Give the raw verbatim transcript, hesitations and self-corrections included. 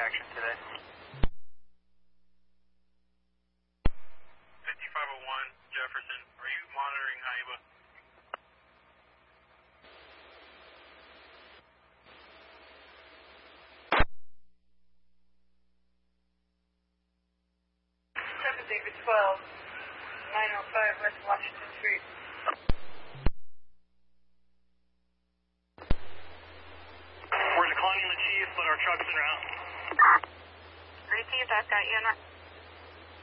action today. fifty-five oh one, Jefferson. Are you monitoring Haiba? seven David twelve, nine oh five West Washington Street. We're declining the chief, but our trucks are out. Received, I've got you in.